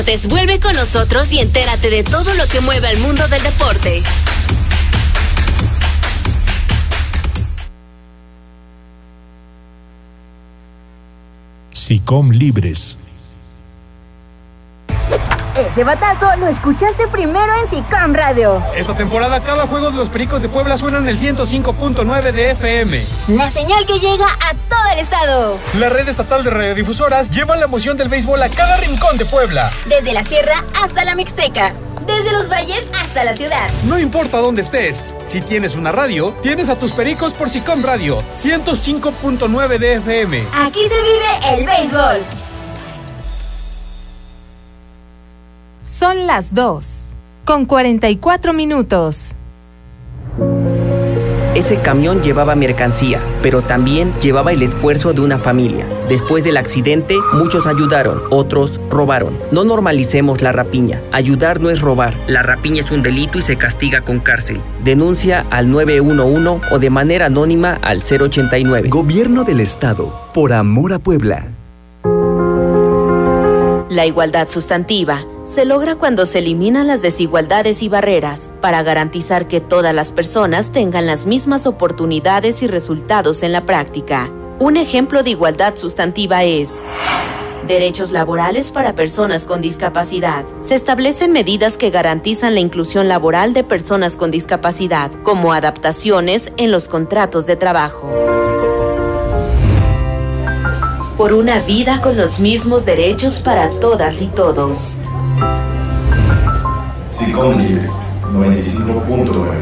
Vuelve con nosotros y entérate de todo lo que mueve al mundo del deporte. SICOM Libres. Ese batazo lo escuchaste primero en SICOM Radio. Esta temporada cada juego de los Pericos de Puebla suena en el 105.9 de FM. La señal que llega a todo el estado. La red estatal de radiodifusoras lleva la emoción del béisbol a cada rincón de Puebla. Desde la sierra hasta la Mixteca. Desde los valles hasta la ciudad. No importa dónde estés, si tienes una radio, tienes a tus Pericos por SICOM Radio, 105.9 de FM. Aquí se vive el béisbol. Son las 2:44. Ese camión llevaba mercancía, pero también llevaba el esfuerzo de una familia. Después del accidente, muchos ayudaron, otros robaron. No normalicemos la rapiña. Ayudar no es robar. La rapiña es un delito y se castiga con cárcel. Denuncia al 911 o de manera anónima al 089. Gobierno del Estado, por amor a Puebla. La igualdad sustantiva se logra cuando se eliminan las desigualdades y barreras para garantizar que todas las personas tengan las mismas oportunidades y resultados en la práctica. Un ejemplo de igualdad sustantiva es derechos laborales para personas con discapacidad. Se establecen medidas que garantizan la inclusión laboral de personas con discapacidad, como adaptaciones en los contratos de trabajo. Por una vida con los mismos derechos para todas y todos. SICOM Libres, 95.9.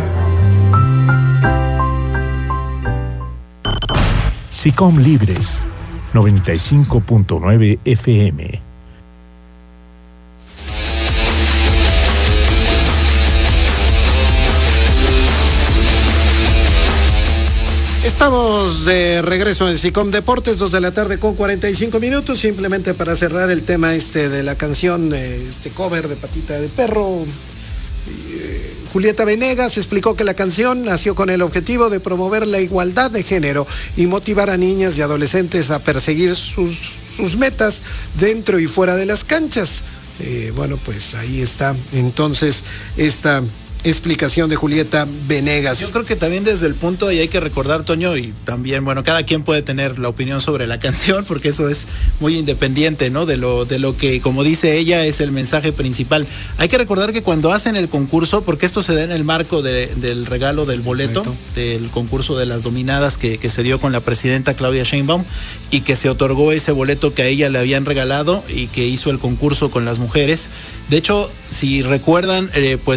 SICOM Libres, 95.9 FM. Estamos de regreso en SICOM Deportes, 2:45 p.m. Simplemente para cerrar el tema de la canción, cover de Patita de Perro. Julieta Venegas explicó que la canción nació con el objetivo de promover la igualdad de género y motivar a niñas y adolescentes a perseguir sus metas dentro y fuera de las canchas. Pues ahí está entonces esta explicación de Julieta Venegas. Yo creo que también desde el punto, y hay que recordar, Toño, y también, cada quien puede tener la opinión sobre la canción, porque eso es muy independiente, ¿no? De lo que, como dice ella, es el mensaje principal. Hay que recordar que cuando hacen el concurso, porque esto se da en el marco del regalo del boleto, del concurso de las dominadas que se dio con la presidenta Claudia Sheinbaum, y que se otorgó ese boleto que a ella le habían regalado y que hizo el concurso con las mujeres. De hecho, si recuerdan,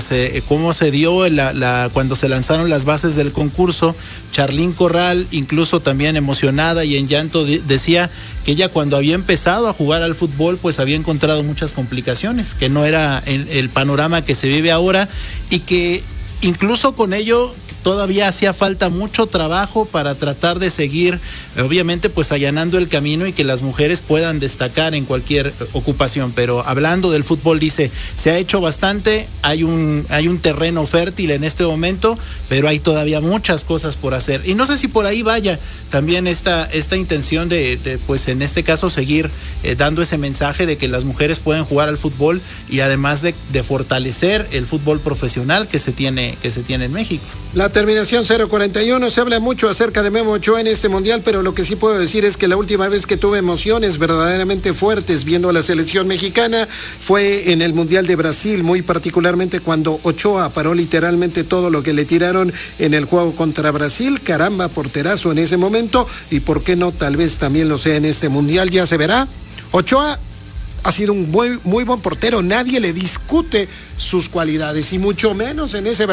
cómo se dio cuando se lanzaron las bases del concurso, Charlín Corral, incluso también emocionada y en llanto, decía que ella cuando había empezado a jugar al fútbol, pues había encontrado muchas complicaciones, que no era el panorama que se vive ahora y que incluso con ello todavía hacía falta mucho trabajo para tratar de seguir, obviamente, pues allanando el camino y que las mujeres puedan destacar en cualquier ocupación. Pero hablando del fútbol, dice, se ha hecho bastante, hay un terreno fértil en este momento, pero hay todavía muchas cosas por hacer. Y no sé si por ahí vaya también esta intención de pues en este caso seguir dando ese mensaje de que las mujeres pueden jugar al fútbol y además de fortalecer el fútbol profesional que se tiene en México. La terminación 041, se habla mucho acerca de Memo Ochoa en este mundial, pero lo que sí puedo decir es que la última vez que tuve emociones verdaderamente fuertes viendo a la selección mexicana fue en el Mundial de Brasil, muy particularmente cuando Ochoa paró literalmente todo lo que le tiraron en el juego contra Brasil. Caramba, porterazo en ese momento, y por qué no, tal vez también lo sea en este mundial, ya se verá. Ochoa ha sido un muy buen portero, nadie le discute sus cualidades, y mucho menos en ese